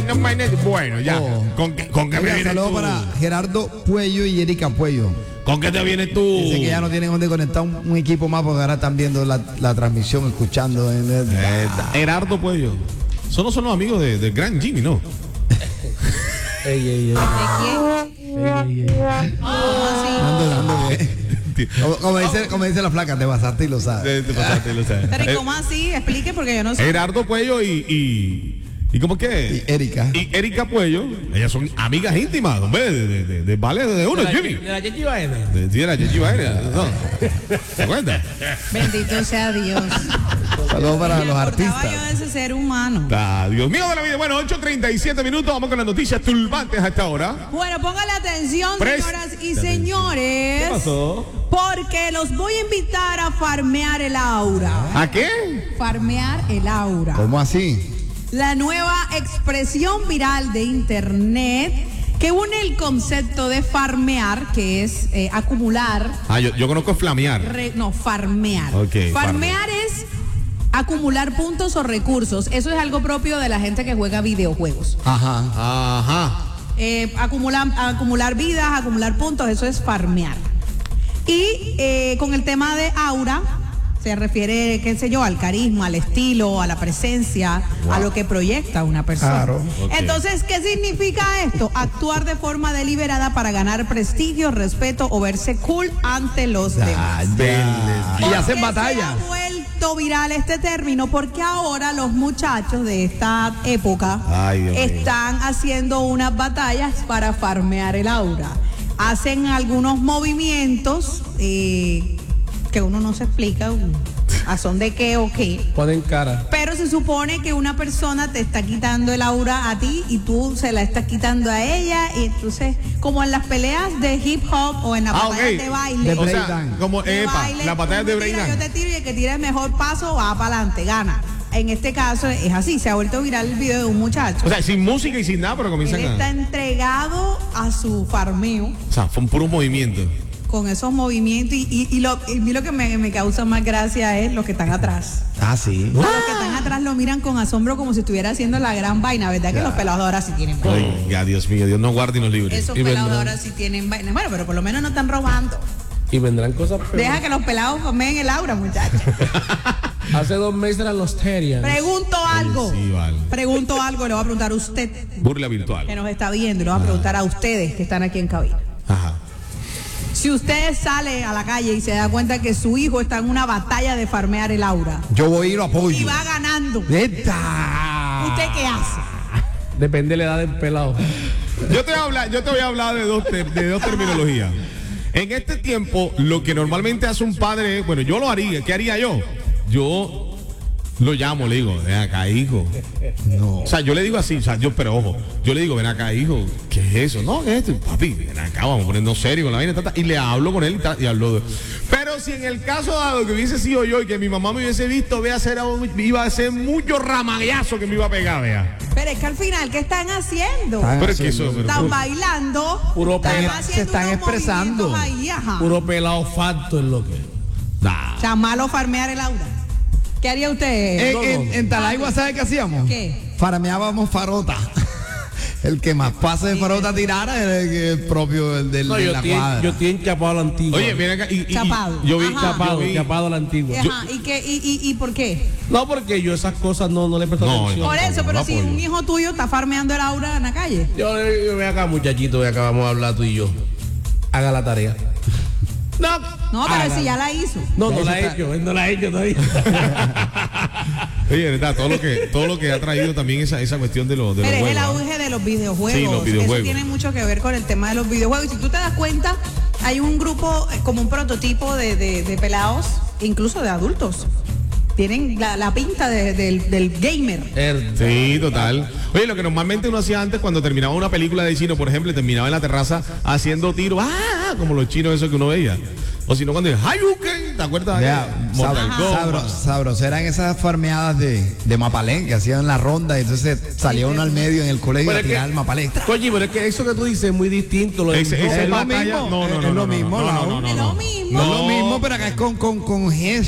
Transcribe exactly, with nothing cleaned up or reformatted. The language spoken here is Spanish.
no manes. Bueno, ya. Oh. ¿Con, qué- con qué me Oiga, vienes saludos tú? para Gerardo Puello y Erika Puello. ¿Con qué te vienes tú? Dice que ya no tienen donde conectar un, un equipo más porque ahora están viendo la, la transmisión, escuchando. En el, Eh, Gerardo Puello. Son no son los amigos de- del gran Jimmy, ¿no? Ey, ey, ey. Ey, ey, ey. Dando, dando, eh. como, como dice, como dice la flaca, te basaste y lo sabes. Te- te pasaste, lo sabes. Pero ¿y Eh, cómo así? Explique porque yo no sé. Gerardo Puello y, y, ¿y cómo qué? Y Erika. Y Erika Puello, ellas son amigas íntimas, hombre, de, de, de, de vale de uno, De la- Jimmy. de la Chichi Baena. De, sí, era Chichi Baena, no. ¿Te acuerdas? Bendito sea Dios. Saludos para Me los acordaba artistas. yo de ese ser humano. Ah, Dios mío de la vida. Bueno, ocho treinta y siete minutos, vamos con las noticias turbantes a esta hora. Bueno, póngale atención, Presta señoras y señores. ¿Qué pasó? Porque los voy a invitar a farmear el aura. ¿A qué? Farmear el aura. ¿Cómo así? La nueva expresión viral de internet que une el concepto de farmear, que es eh, acumular, Ah, yo, yo conozco flamear. re- no, farmear. Ok, farmear es acumular puntos o recursos. Eso es algo propio de la gente que juega videojuegos. Ajá. Ajá. Eh, acumular, acumular vidas, acumular puntos, eso es farmear. Y eh, con el tema de aura, se refiere, qué sé yo, al carisma, al estilo, a la presencia, Wow. a lo que proyecta una persona. Claro. Ok. Entonces, ¿qué significa esto? Actuar de forma deliberada para ganar prestigio, respeto o verse cool ante los demás. Ah, ya. Deles. Y ¿Por hacen qué batallas. se ha vuelto viral este término? Porque ahora los muchachos de esta época Ay, Dios mío. están haciendo unas batallas para farmear el aura. Hacen algunos movimientos eh, que uno no se explica a son de qué o qué. Ponen cara. Pero se supone que una persona te está quitando el aura a ti y tú se la estás quitando a ella. Y entonces, como en las peleas de hip hop o en las Ah, batallas ok. de baile. De O sea, breakdance. como, de epa, baile, las batallas tú de me tiras, breakdance. yo te tiro y el que tira el mejor paso va para adelante, gana. En este caso es así, se ha vuelto viral el video de un muchacho. O sea, sin música y sin nada, pero Él comienzan está a... entregado a su farmeo O sea, fue un puro movimiento. con esos movimientos y, y, y lo, y a mí lo que me, me causa más gracia es los que están atrás. Ah, sí. A los que están atrás lo miran con asombro como si estuviera haciendo la gran vaina, ¿verdad? Que los pelados de ahora sí tienen vaina. Oiga, Dios mío, Dios nos guarde y nos libre. Esos Y pelados de vendrán. ahora sí tienen vaina. Bueno, pero por lo menos no están robando. Y vendrán cosas peores. Deja que los pelados comen el aura, muchachos. Hace dos meses eran los Terians. Pregunto algo. sí, vale. Pregunto algo, le voy a preguntar a usted Burla que virtual. nos está viendo y le voy a preguntar a ustedes que están aquí en cabina. Ajá. Si usted sale a la calle y se da cuenta que su hijo está en una batalla de farmear el aura Yo voy y lo y apoyo. va ganando, ¡Neta! ¿usted qué hace? Depende de la edad del pelado. Yo te voy a hablar, yo te voy a hablar de dos, te- de dos terminologías. En este tiempo, lo que normalmente hace un padre, bueno, yo lo haría. ¿Qué haría yo? Yo lo llamo, le digo, ven acá, hijo. No. O sea, yo le digo así, o sea, yo, pero ojo, yo le digo, ven acá, hijo, ¿qué es eso? No, ¿qué es esto? Papi, ven acá, vamos a ponernos serio con la vaina, tata, y le hablo con él y, ta- y hablo de... Pero si en el caso dado que hubiese sido yo y que mi mamá me hubiese visto, vea, ser, iba a ser mucho ramagazo que me iba a pegar, vea. Pero es que al final, ¿qué están haciendo? Están Pero es que haciendo- eso... pero- Están bailando, Puro están pela- haciendo se están unos expresando. movimientos ahí, ajá. Puro pelado facto es lo que. Nah. O sea, malo farmear el aura. ¿Qué haría usted? En, en, en Talaigua, ¿sabe qué hacíamos? ¿Qué? Farmeábamos farota. El que más pase de farota tirara era el, que- el propio el del, No, de yo la tiene, cuadra. yo tiene chapado a la antigua. Oye, ven acá, y, y- y- Chapado. yo vi, Ajá. chapado, yo vi- chapado a la antigua. Ajá, ¿y, qué, y, y, ¿y por qué? No, porque yo esas cosas no, no le presto No, atención. Por eso, no, pero no si apoyo. un hijo tuyo está farmeando el aura en la calle. Yo, yo ven acá, muchachito, ven acá, vamos a hablar tú y yo. Haga la tarea. No, No, pero hágala. si ya la hizo. No, no Eso la he está- hecho, él no la ha hecho todavía. Oye, verdad, todo lo que, todo lo que ha traído también esa, esa cuestión de, los de los Pero es el juegos, ¿no? auge de los videojuegos. Sí, los videojuegos. Eso tiene mucho que ver con el tema de los videojuegos. Y si tú te das cuenta, hay un grupo, eh, como un prototipo de, de, de pelados, incluso de adultos. Tienen la, la pinta de- del, del gamer. Er- Sí, total. Oye, lo que normalmente uno hacía antes cuando terminaba una película de chino, por ejemplo, y terminaba en la terraza haciendo tiros, ¡ah! Como los chinos esos que uno veía. O si no, cuando Hayuken, ¿te acuerdas? Ya, Mortal sabro- Kombat. sabro- sabros, eran esas farmeadas de, de Mapalén que hacían la ronda y entonces salía uno al medio en el colegio Pero a es tirar que- el Mapalén. Oye, pero es que eso que tú dices es muy distinto. Lo de- Ese- ese Es lo batalla- mismo, no, no, es no, lo no, mismo, no, Lau. no, no, Es no. lo mismo. No es lo mismo, pero acá es con, con, con gestos.